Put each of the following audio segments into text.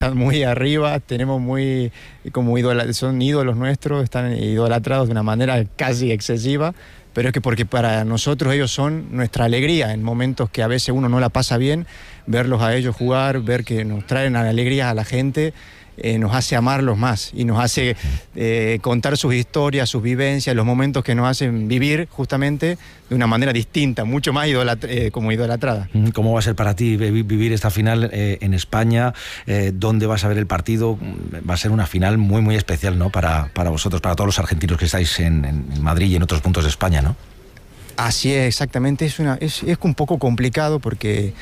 muy arriba, tenemos muy como son ídolos nuestros, están idolatrados de una manera casi excesiva, pero es que porque para nosotros ellos son nuestra alegría en momentos que a veces uno no la pasa bien, verlos a ellos jugar, ver que nos traen alegría a la gente, nos hace amarlos más y nos hace contar sus historias, sus vivencias, los momentos que nos hacen vivir justamente de una manera distinta, mucho más como idolatrada. ¿Cómo va a ser para ti vivir esta final en España? ¿Dónde vas a ver el partido? Va a ser una final muy, muy especial, ¿no? Para vosotros, para todos los argentinos que estáis en Madrid y en otros puntos de España, ¿no? Así es, exactamente. Es un poco complicado porque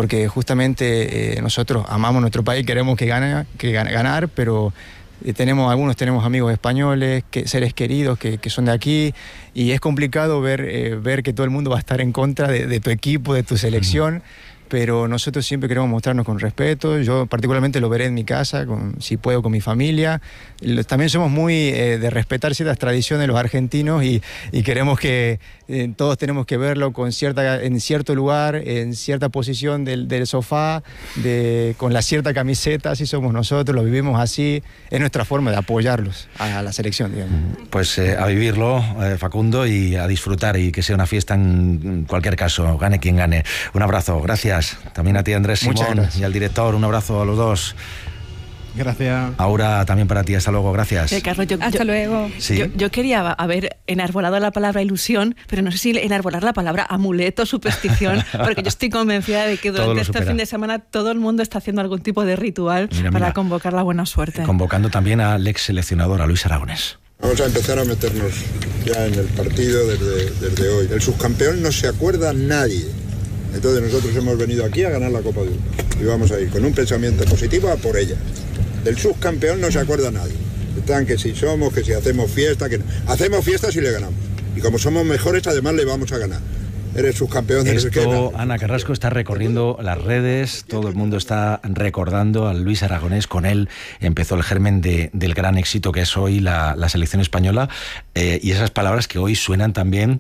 justamente nosotros amamos nuestro país, queremos ganar, pero algunos tenemos amigos españoles, seres queridos que son de aquí, y es complicado ver que todo el mundo va a estar en contra de tu equipo, de tu selección. Pero nosotros siempre queremos mostrarnos con respeto. Yo particularmente lo veré en mi casa, si puedo, con mi familia. También somos muy de respetar ciertas tradiciones los argentinos y queremos que todos tenemos que verlo en cierto lugar, en cierta posición del sofá, con la cierta camiseta. Así somos nosotros, lo vivimos así. Es nuestra forma de apoyarlos a la selección, digamos. Pues a vivirlo, Facundo, y a disfrutar, y que sea una fiesta en cualquier caso, gane quien gane. Un abrazo, gracias. También a ti, Andrés Simón, y al director, un abrazo a los dos. Gracias. Aura, también para ti, hasta luego, gracias. Carlos, hasta luego. ¿Sí? Yo quería haber enarbolado la palabra ilusión, pero no sé si enarbolar la palabra amuleto, superstición, porque yo estoy convencida de que durante este fin de semana todo el mundo está haciendo algún tipo de ritual para convocar la buena suerte. Convocando también al ex seleccionador, a Luis Aragonés. Vamos a empezar a meternos ya en el partido desde hoy. El subcampeón no se acuerda nadie. Entonces nosotros hemos venido aquí a ganar la Copa de Europa y vamos a ir con un pensamiento positivo a por ella. Del subcampeón no se acuerda nadie. Están que si somos, que si hacemos fiesta, que no. Hacemos fiesta si le ganamos. Y como somos mejores, además le vamos a ganar. Eres subcampeón de Esto, Ana Carrasco está recorriendo las redes, todo el mundo está recordando a Luis Aragonés. Con él empezó el germen del gran éxito que es hoy la selección española, y esas palabras que hoy suenan también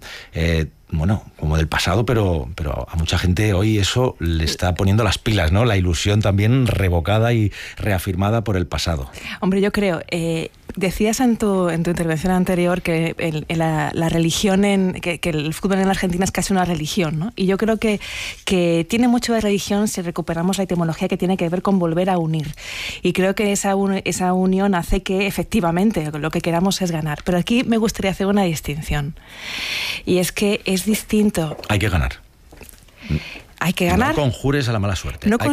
como del pasado, pero a mucha gente hoy eso le está poniendo las pilas, ¿no? La ilusión también revocada y reafirmada por el pasado. Hombre, yo creo, decías en tu intervención anterior que la religión, que el fútbol en la Argentina es casi una religión, ¿no? Y yo creo que tiene mucho de religión si recuperamos la etimología que tiene que ver con volver a unir. Y creo que esa unión hace que efectivamente lo que queramos es ganar. Pero aquí me gustaría hacer una distinción. Y es que es distinto. Hay que ganar. Hay que ganar. No conjures a la mala suerte. No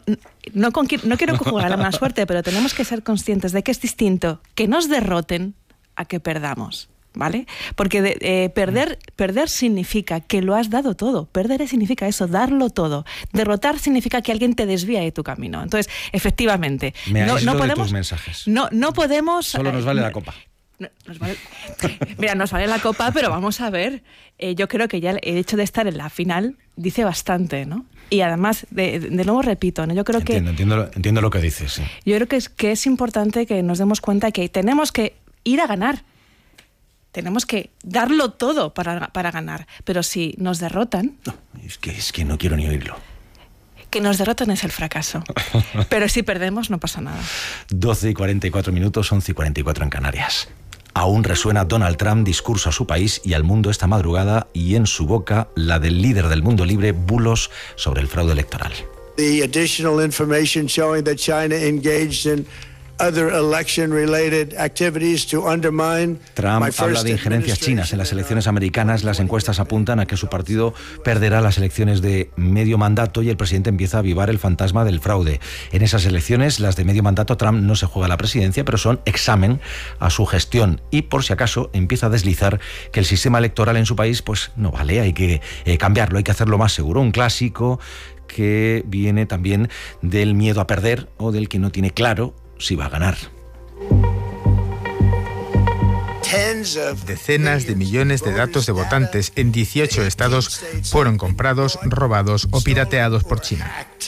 quiero conjurar a la mala suerte, pero tenemos que ser conscientes de que es distinto que nos derroten a que perdamos, ¿vale? Porque perder significa que lo has dado todo. Perder significa eso, darlo todo. Derrotar significa que alguien te desvía de tu camino. Entonces, efectivamente, no podemos. De tus mensajes. No podemos. Solo nos vale la copa. Nos vale la copa, pero vamos a ver. Yo creo que ya el hecho de estar en la final dice bastante, ¿no? Y además, de nuevo repito, ¿no? Yo creo entiendo lo que dices. Sí. Yo creo que es importante que nos demos cuenta que tenemos que ir a ganar. Tenemos que darlo todo para ganar. Pero si nos derrotan... No, es que no quiero ni oírlo. Que nos derroten es el fracaso. Pero si perdemos, no pasa nada. 12:44, 11:44 en Canarias. Aún resuena Donald Trump discurso a su país y al mundo esta madrugada, y en su boca la del líder del mundo libre, bulos sobre el fraude electoral. The additional information showing that China engaged in other election-related activities to undermine. Trump habla de injerencias chinas en las elecciones americanas. Las encuestas apuntan a que su partido perderá las elecciones de medio mandato y el presidente empieza a avivar el fantasma del fraude. En esas elecciones, las de medio mandato, Trump no se juega la presidencia, pero son examen a su gestión. Y por si acaso empieza a deslizar que el sistema electoral en su país pues no vale, hay que cambiarlo, hay que hacerlo más seguro. Un clásico que viene también del miedo a perder o del que no tiene claro si va a ganar. Decenas de millones de datos de votantes en 18 estados fueron comprados, robados o pirateados por China.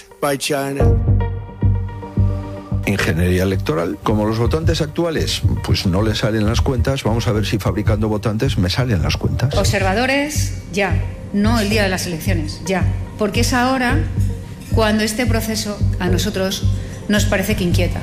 Ingeniería electoral. Como los votantes actuales pues no les salen las cuentas, vamos a ver si fabricando votantes me salen las cuentas. Observadores, ya. No el día de las elecciones, ya. Porque es ahora cuando este proceso a nosotros nos parece que inquieta.